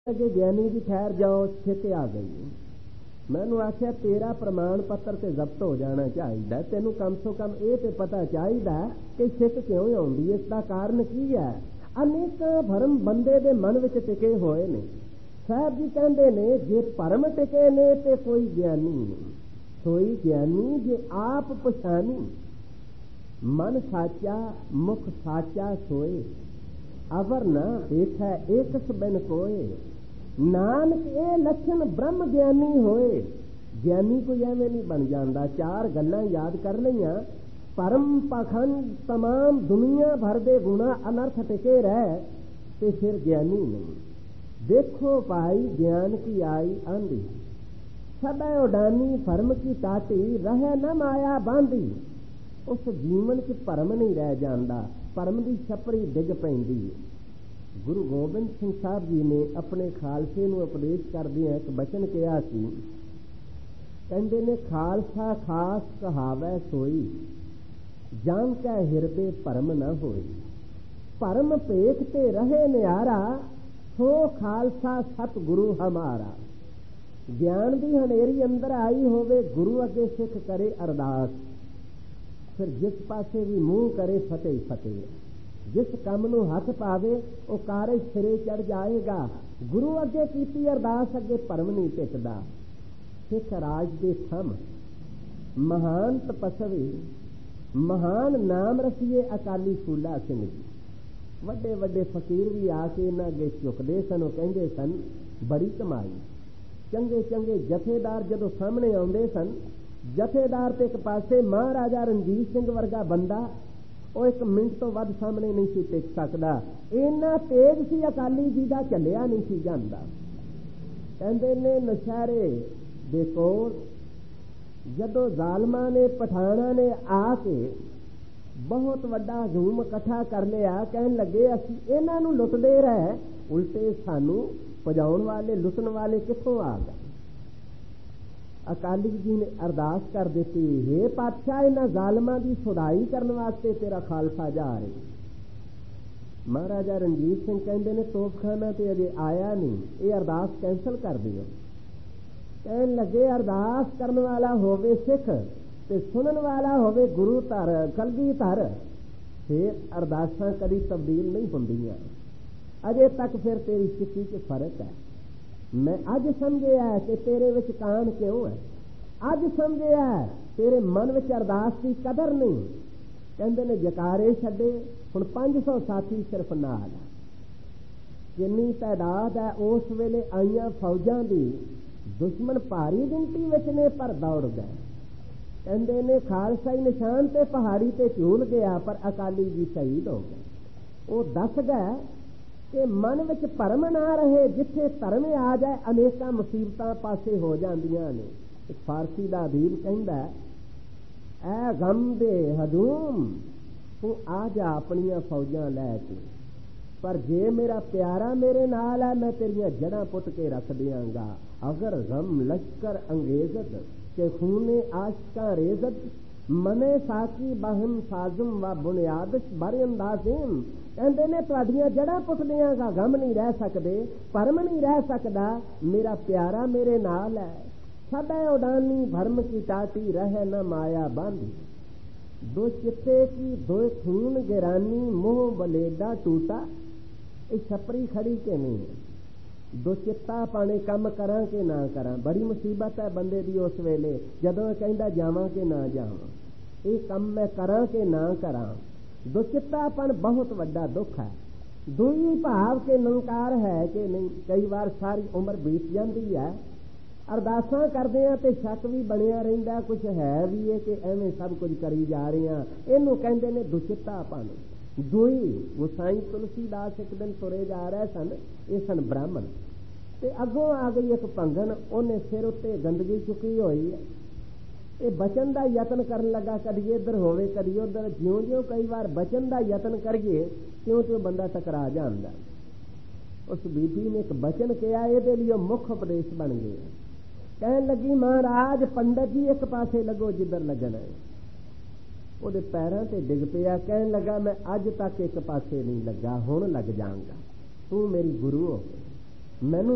अगे ज्ञानी जी ठहर जाओ, छित आ गई। मैनू आख्या तेरा प्रमाण पत्र ते जब्त हो जाना चाहिए, तेनू कम सो कम ये तो पता चाहिए कि छित क्यों आउंदी, इसका कारण की है। अनेक भरम बंदे दे मन विच टिके होए ने। साहब जी कहते ने जे भरम टिके ने ते कोई ज्ञानी नहीं, कोई ज्ञानी जे आप पछानी। मन साचा मुख साचा सोए, अवर न देखै एक बिन कोए। नानक ये लक्षण ब्रह्म ज्ञानी होए। ज्ञानी कोई एवं नहीं बन जाता। चार गल्लां याद कर लईआं, परम पाखंड तमाम दुनिया भर दे गुणा अनर्थ टिके रह ते फिर ज्ञानी नहीं। देखो भाई ज्ञान की आई आंधी, सदै उडानी भरम की टाटी, रहे न माया बांधी। उस जीवन च भरम नहीं रह जाता, भरम की छपरी डिग पैंदी। गुरु गोबिंद सिंह साहब जी ने अपने खालसे नूं उपदेश करदे एक बचन कहा सी, कहंदे ने खालसा खास कहावै सोई, जान कै हिरदे भरम न होई। भरम पेखते रहे नियारा, सो खालसा सतगुरु हमारा। ज्ञान की हनेरी अंदर आई होवे, गुरु अगे सिख करे अरदास, फिर जिस पासे भी मूँह करे फतेह फतेह। जिस काम नूं हथ पावे वो कारज सिरे चढ़ जाएगा। गुरु अगे कीती अरदास अगे भरम नहीं टिकदा। सिख राज दे थम महान तपस्वी, महान नाम रसीए अकाली फूला सिंह जी। वड्डे वड्डे फकीर भी आके इन्हां अगे झुकदे सन, वो कहंदे सन बड़ी कमाई। चंगे चंगे जथेदार जदों सामने आउंदे सन, जथेदार ते एक पासे महाराजा रणजीत सिंह वर्गा बंदा, वो एक मिनट तो वध सामने नहीं सी टिक सकदा। इन्ना तेज सी अकाली जी का, झलिया नहीं सी जांदा। कहंदे ने नशहरे दे कोल जदों जालमां ने पठाणा ने आके बहुत वड्डा हजूम इकट्ठा कर लिया, कहन लगे असीं इन्हां नूं लुटदे रहे, उल्टे सानू भजाउण वाले लुटण वाले कित्थों आ गए। अकाली जी ने अरदास कर दी, हे पातशाह इन्हां जालमां की सुधाई करने वास्ते तेरा खालसा जा रहे। महाराजा रणजीत सिंह कहंदे ने तोपखाना ते अजे आया नहीं, ये अरदास कैंसल कर दिओ। कहन लगे अरदास करने वाला होवे सिख ते सुनन वाला होवे गुरु धर कलगी धर, फिर अरदासां कदी तब्दील नहीं होंदियां। अजे तक फिर तेरी सिक्खी च फर्क है। मैं अज समझिया कि तेरे विच कान क्यों है, अज समझिया तेरे मन विच अरदास की कदर नहीं। कहंदे ने जकारे छड्डे, हुण 500 साथी सिर्फ नाल है। जिन्नी तादाद है उस वेले आईयां फौजां दी, दुश्मन भारी गिनती विच ने पर दौड़ गए। कहंदे ने खालसाई निशान ते पहाड़ी ते झूल गया, पर अकाली जी शहीद हो गए। वो दस गए कि मन विच भरम ना रहे, जिथे धर्म आ जाए अनेकां मुसीबतां पासे हो जांदियां ने। एक फारसी दा अदीब कहंदा, ऐ गम दे हजूम तू आ जा अपनियां फौजां लैके, पर जे मेरा प्यारा मेरे नाल है मैं तेरियां जड़ां पुट के रख दियांगा। अगर गम लश्कर अंगेजत के खूने आशका रेजत, मने साकी बाहम साजुम व बुनियाद बारे अंदाज़ेम। कहंदे ने तुहाडियां जड़ां पुट दियांगा, गम नहीं रह सकदे, भरम नहीं रह सकदा, मेरा प्यारा मेरे नाल है। सदै उडानी भरम की टाटी, रहे न माया बांधी। दो चित्ते की दो खून गिरानी, मोह बलेडा टूटा। ये छपरी खड़ी के नहीं है। दो चित्ता पाने कम करा कि ना करा, बड़ी मुसीबत है बंदे दी उस वेले जदों कहंदा जावां कि ना जावां, ये कम मैं करा कि ना करा। दुचित्तापन बहुत वड्डा दुख है। दुई भाव के नंकार है कि नहीं। कई बार सारी उम्र बीत जाती है, अरदासां करदे आ ते शक भी बनिया रहिंदा, कुछ है भी है कि एवें सब कुछ करी जा रहे हैं। इनू कहंदे ने दुचित्तापन। दुई गुसाई तुलसीदास एक दिन तुरे जा रहे सन, ये सन ब्राह्मण, ते अगों आ गई एक भंगन, उन्हें सिर उत्ते गंदगी चुकी हुई है। ये बचन का यत्न करन लगा, कदी इधर होवे कदी उधर। ज्यों ज्यों कई बार बचन का यत्न करिए त्यों त्यों बंदा टकरा जाता। उस बीबी ने एक बचन कहा, ये लिए मुख उपदेश बन गया। कहन लगी महाराज पंडित जी एक पासे लगो जिधर लगना है। ਉਹਦੇ पैरों से डिग पिया, कहन लगा मैं अज तक एक पासे नहीं लगा, हुण लग जाऊंगा। तू मेरी गुरु हो, मैनू